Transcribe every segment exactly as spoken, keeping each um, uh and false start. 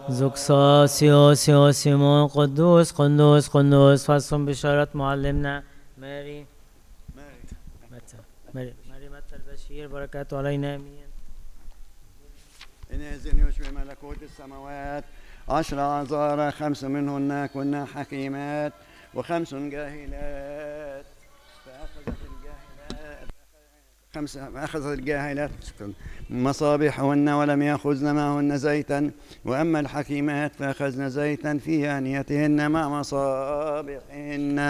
زوكساسيوس يوسيمون قدوس قدوس قدوس فصل بشارة معلمنا ماري متى ماري ماري متى البشير بركاته علينا امين. إن يشبه ملكوت السماوات عشر عذارى خمس منهن كنا حكيمات وخمس جاهلات فأخذت الجاهلات خمس أخذت الجاهلات مصابيحهن ولم يأخذن معهن زيتا وأما الحكيمات فأخذن زيتا في آنيتهن مع مصابيحهن.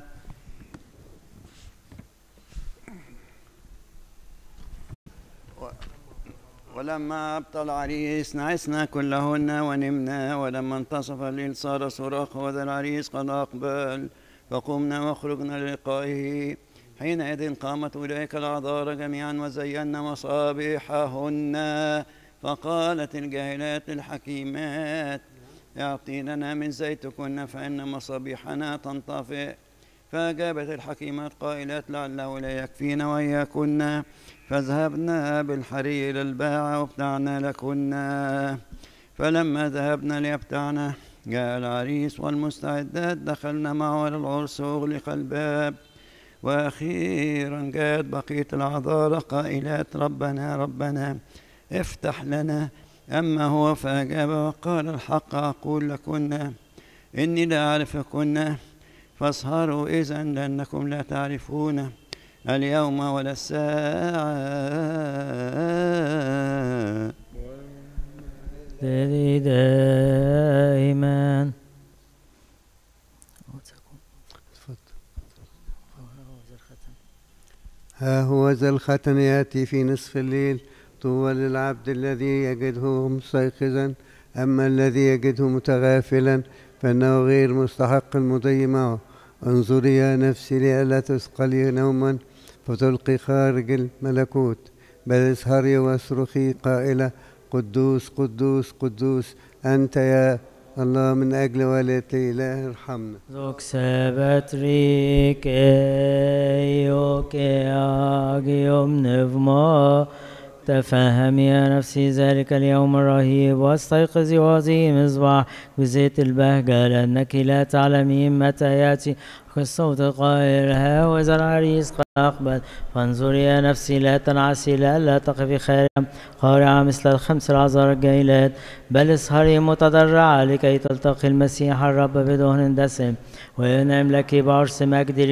ولما أبطل العريس نعسنا كلهن ونمنا ولما انتصف الليل صار صراخ وذا العريس قد أقبل فقمنا وخرجنا للقائه. حينئذ قامت أولئك العذارى جميعا وزينا مصابيحهن فقالت الجاهلات الحكيمات اعطيننا من زيتكن فإن مصابيحنا تنطفئ. فأجابت الحكيمات قائلات لعله لا يكفينا وإياكن فذهبنا بالحري إلى الباعة وابتعنا لكنا. فلما ذهبنا ليبتعنا جاء العريس والمستعدات دخلنا معه على العرس وأغلق الباب. وأخيرا جاءت بقية العذارى قائلات ربنا ربنا افتح لنا. أما هو فأجاب وقال الحق أقول لكن إني لا أعرفكن فاسهروا إذن لأنكم لا تعرفون اليوم ولا الساعة. دائما ها هو ذا الختم يأتي في نصف الليل طوى للعبد الذي يجده مستيقظا أما الذي يجده متغافلا فإنه غير مستحق المضي معه. انظري يا نفسي لئلا تثقلي نوما فتلقي خارج الملكوت بل اسهري واصرخي قائلة قدوس قدوس قدوس أنت يا الله من أجل والدتي إله ارحمنا. زوك سبت ريك ايوك اجيوم نفما تفهم يا نفسي ذلك اليوم الرهيب واستيقظي وعظي مصباح بزيت البهجة لأنك لا تعلمين متى يأتي الصوت القائل ها هو ذا العريس قد أقبل. فانظري يا نفسي لا تنعسي لا تقفي خارعة خارعة مثل الخمس العذارى الجيلات بل اسهري متضرعة لكي تلتقي المسيح الرب بدهن دسم وينعم لك بعرس مجد